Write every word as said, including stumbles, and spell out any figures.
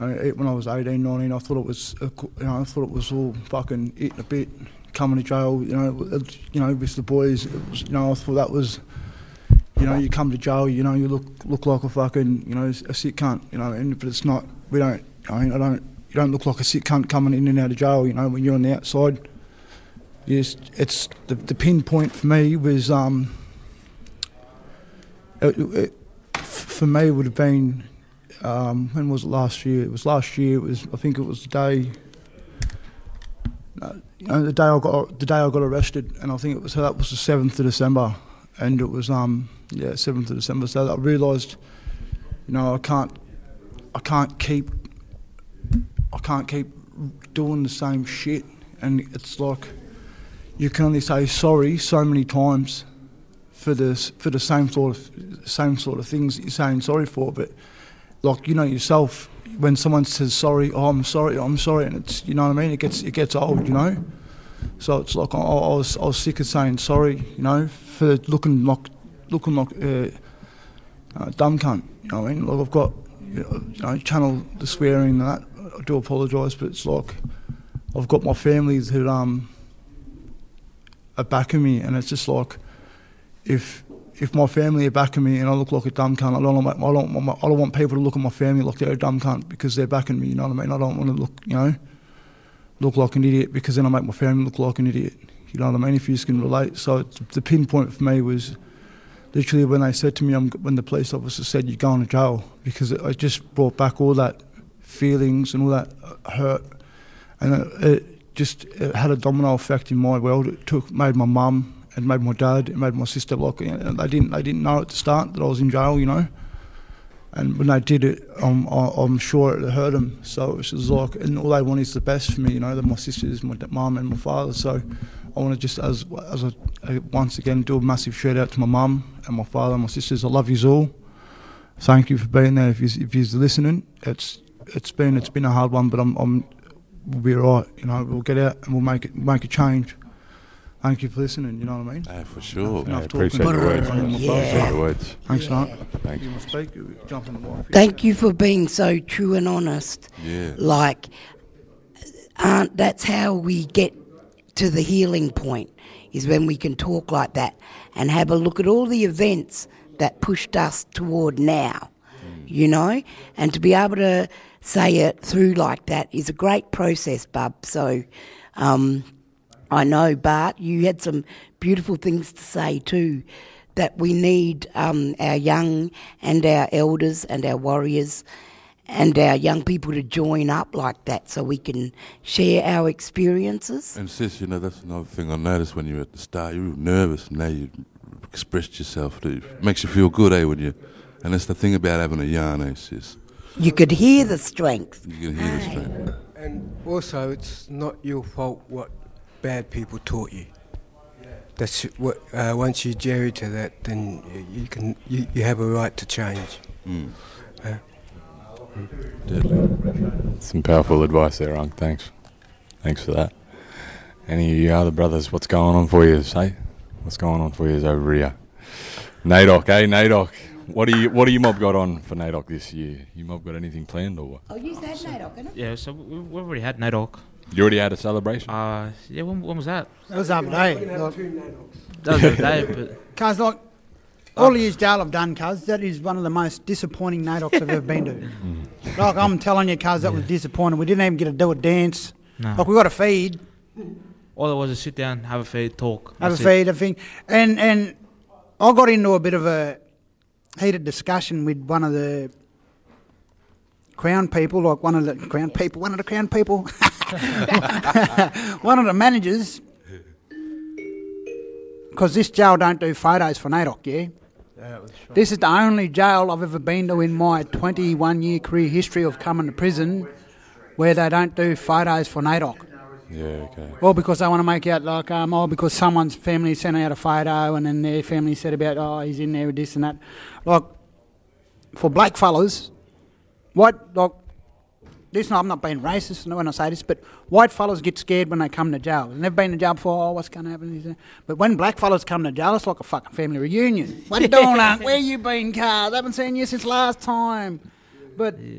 Uh, when I was eighteen, nineteen, I thought it was, uh, you know, I thought it was all fucking eating a bit, coming to jail. You know, it, you know, with the boys. It was, you know, I thought that was, you know, you come to jail. You know, you look look like a fucking, you know, a sick cunt. You know, and but it's not. We don't. I mean, I don't. You don't look like a sick cunt coming in and out of jail. You know, when you're on the outside. Yes, it's the the pinpoint for me was um. It, it, for me, it would have been. Um, when was it last year? It was last year. It was. I think it was the day. Uh, you know, the day I got the day I got arrested, and I think it was that was the seventh of December, and it was um yeah seventh of December. So I realised, you know, I can't, I can't keep, I can't keep doing the same shit, and it's like, you can only say sorry so many times, for the for the same sort of same sort of things that you're saying sorry for, but. Like, you know yourself, when someone says sorry, oh I'm sorry, I'm sorry, and it's, you know what I mean, it gets it gets old, you know. So it's like I, I was I was sick of saying sorry, you know, for looking like looking like a uh, uh, dumb cunt, you know what I mean. Like I've got, you know, you know channel the swearing and that. I do apologise, but it's like I've got my family who um are backing me, and it's just like if. If my family are backing me and I look like a dumb cunt, I don't, want, I, don't want, I don't want people to look at my family like they're a dumb cunt because they're backing me, you know what I mean? I don't want to look, you know, look like an idiot because then I make my family look like an idiot, you know what I mean, if you just can relate. So the pinpoint for me was literally when they said to me, I'm, when the police officer said, you're going to jail, because it, it just brought back all that feelings and all that hurt. And it, it just it had a domino effect in my world. It took made my mum, it made my dad, it made my sister, like, you know, they didn't they didn't know at the start that I was in jail, you know. And when they did it, I'm I'm sure it hurt them. So it was like, and all they want is the best for me, you know. That my sisters, my mum, and my father. So I want to just, as as a, a, once again, do a massive shout out to my mum and my father and my sisters. I love yous all. Thank you for being there. If you if you're listening, it's it's been it's been a hard one, but I'm I'm we'll be alright. You know, we'll get out and we'll make it make a change. Thank you for listening, you know what I mean? Uh, for sure. Enough I appreciate talking. the words. Yeah. Appreciate the words. Thanks, yeah. mate. Thanks. You want to speak? You jump on the mic. Thank you for being so true and honest. Yeah. Like, uh, that's how we get to the healing point, is when we can talk like that and have a look at all the events that pushed us toward now, mm. you know? And to be able to say it through like that is a great process, bub. So, um... I know, Bart, you had some beautiful things to say too, that we need um, our young and our elders and our warriors and our young people to join up like that so we can share our experiences. And sis, you know, that's another thing I noticed when you were at the start. You were nervous, and now you expressed yourself. It makes you feel good, eh, when you... And that's the thing about having a yarn, eh, sis? You could hear the strength. You can hear the strength. And also, it's not your fault what bad people taught you. That's what. Uh, once you jerry to that, then you, you can. You, you have a right to change. Mm. Uh, Deadly. Some powerful advice there, Unc. Thanks. Thanks for that. Any of you other brothers, what's going on for you, hey? What's going on for you over here? NAIDOC, eh, NAIDOC? What do you What do you mob got on for NAIDOC this year? You mob got anything planned or what? Oh, you had NAIDOC, innit? Yeah, so we, we've already had NAIDOC. You already had a celebration? Uh, yeah, when, when was that? That was the other day. That was the other day, but... Cuz, like, all the years jail I've done, cuz, that is one of the most disappointing NAIDOCs I've ever been to. Mm. Like, I'm telling you, cuz, that yeah. was disappointing. We didn't even get to do a dance. No. Like, we got a feed. All it was is sit down, have a feed, talk. Have a feed, a thing. And, and I got into a bit of a heated discussion with one of the Crown people, like one of the Crown people, one of the Crown people, one of the managers, because this jail don't do photos for NAIDOC, yeah? Yeah, it was shocking. This is the only jail I've ever been to in my twenty-one year career history of coming to prison where they don't do photos for NAIDOC. Yeah, okay. Well, because they want to make out like, um, oh, because someone's family sent out a photo and then their family said about, oh, he's in there with this and that. Like, for black fellas, white, like, this, no, I'm not being racist when I say this, but white fellas get scared when they come to jail. They've never been to jail before, oh, what's going to happen? But when black fellas come to jail, it's like a fucking family reunion. What are you doing, Unc? Where you been, Carl? I haven't seen you since last time. But